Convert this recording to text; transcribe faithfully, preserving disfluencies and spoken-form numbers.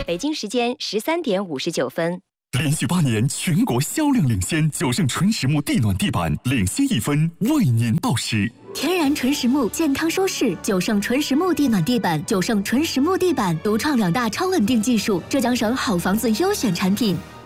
北京时间十三点五十九分。 连续八年全国销量领先，九盛纯实木地暖地板领先一分，为您报时。 天然纯实木，健康舒适，九盛纯实木地暖地板，九盛纯实木地板独创两大超稳定技术，浙江省好房子优选产品。